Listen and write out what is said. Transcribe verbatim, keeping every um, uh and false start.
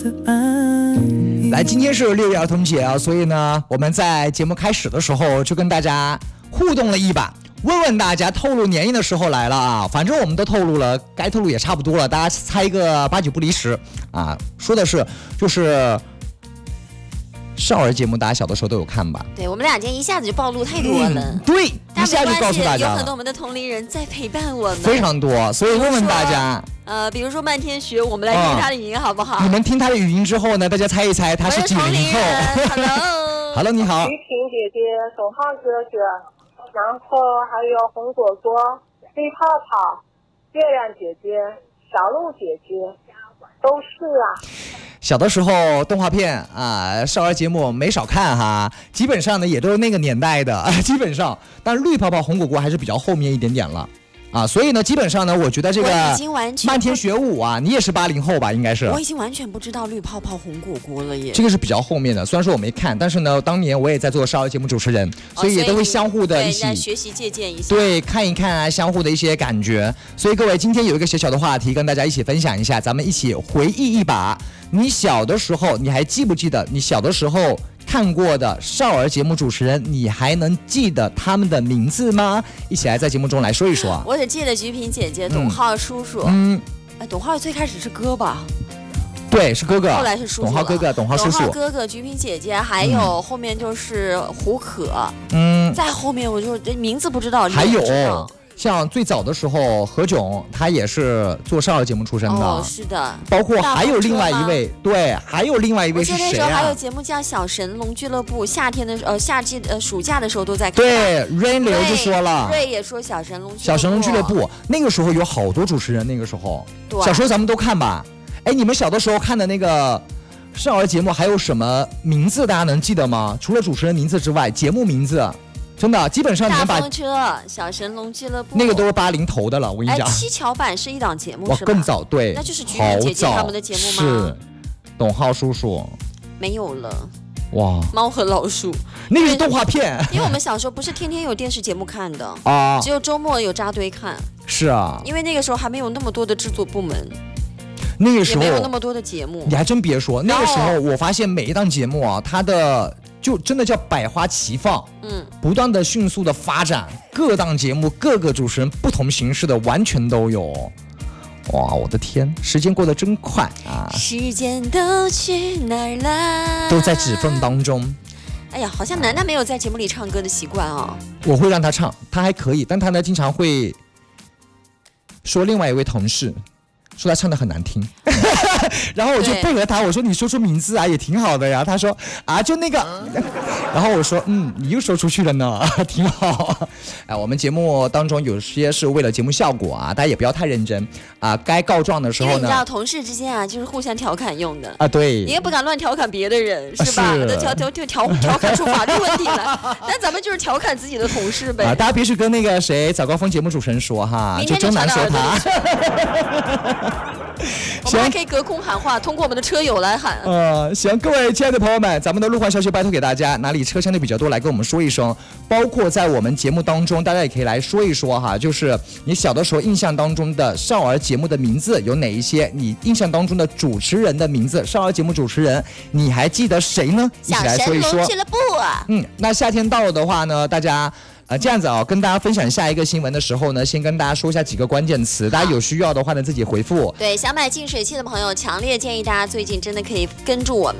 来，今天是六一儿童节啊，所以呢，我们在节目开始的时候就跟大家互动了一把，问问大家透露年龄的时候来了啊，反正我们都透露了，该透露也差不多了，大家猜一个八九不离十啊。说的是就是少儿节目，大家小的时候都有看吧？ 对，我们俩今天一下子就暴露太多了。 嗯、对，一下就告诉大家有很多我们的同龄人在陪伴我们， 非常多，所以问问大家。 呃，比如说漫天雪，我们来听他的语音好不好？ 嗯、你们听他的语音之后呢，大家猜一猜他是几零后 ？Hello，Hello， 你好。 雨萍姐姐、董浩哥哥，然后还有红果果、绿泡泡、月亮姐姐、小鹿姐姐，都是啊。 小的时候动画片啊，少儿节目没少看哈，基本上呢也都是那个年代的，基本上，但绿泡泡、红果果还是比较后面一点点了。啊，所以呢，基本上呢，我觉得这个漫天雪舞啊，你也是八零后吧，应该是。 我已经完全不知道绿泡泡、红果果了耶。 这个是比较后面的，虽然说我没看，但是呢，当年我也在做少儿节目主持人，所以也都会相互的一起、 哦、学习借鉴一下。 对，看一看啊，相互的一些感觉。所以各位，今天有一个小小的话题跟大家一起分享一下，咱们一起回忆一把，你小的时候，你还记不记得你小的时候看过的少儿节目主持人，你还能记得他们的名字吗？一起来在节目中来说一说啊。 我只记得菊萍姐姐、董浩叔叔。 嗯， 哎，董浩最开始是哥吧？ 对，是哥哥。 后来是叔叔。 董浩哥哥，董浩叔叔。 董浩哥哥、菊萍姐姐，还有后面就是胡可。 嗯。 再后面我就这名字不知道。 还有。像最早的时候，何炅他也是做少儿节目出身的， 哦，是的。 包括还有另外一位，对，还有另外一位是谁啊？ 我记得那时候还有节目叫《小神龙俱乐部》，夏天的呃夏季呃暑假的时候都在看。 对 ，Rain 刘就说了， 瑞也说小神龙小神龙俱乐部，那个时候有好多主持人，那个时候，小时候咱们都看吧。哎，你们小的时候看的那个少儿节目还有什么名字？大家能记得吗？除了主持人名字之外，节目名字。真的，基本上你们把大风车、小神龙俱乐部那个都是八零头的了，我跟你讲。 哎，七巧板是一档节目是吧？ 更早，对， 那就是菊萍姐姐他们的节目吗？ 是，董浩叔叔没有了。 哇， 猫和老鼠那个是动画片。 因为我们小时候不是天天有电视节目看的啊， 只有周末有扎堆看。 是啊， 因为那个时候还没有那么多的制作部门。 那个时候也没有那么多的节目， 你还真别说，那个时候我发现每一档节目啊，它的就真的叫百花齐放， 嗯， 不断的迅速的发展，各档节目各个主持人不同形式的完全都有。哇，我的天，时间过得真快啊！ 时间都去哪儿了？ 都在指缝当中。 哎呀，好像楠楠没有在节目里唱歌的习惯哦。 我会让他唱，他还可以，但他呢经常会说另外一位同事。说他唱得很难听，然后我就配合他，我说你说出名字啊也挺好的呀。他说啊就那个，然后我说嗯你又说出去了呢，挺好。哎，我们节目当中有些是为了节目效果啊，大家也不要太认真啊。该告状的时候呢， 因为你知道同事之间啊就是互相调侃用的啊，对， 你也不敢乱调侃别的人是吧？那调调调调调侃出法律问题来。但咱们就是调侃自己的同事呗。 啊，大家必须跟那个谁早高峰节目主持人说哈，就真难说他。 我们还可以隔空喊话，通过我们的车友来喊。 呃，行，各位亲爱的朋友们，咱们的路况消息拜托给大家，哪里车相对比较多，来跟我们说一声。包括在我们节目当中，大家也可以来说一说哈，就是你小的时候印象当中的少儿节目的名字有哪一些？你印象当中的主持人的名字，少儿节目主持人，你还记得谁呢？一起来说一说。 小神龙俱乐部啊。 嗯，那夏天到了的话呢，大家。呃，这样子啊、哦，跟大家分享下一个新闻的时候呢，先跟大家说一下几个关键词，大家有需要的话呢自己回复。 对，想买净水器的朋友，强烈建议大家最近真的可以跟住我们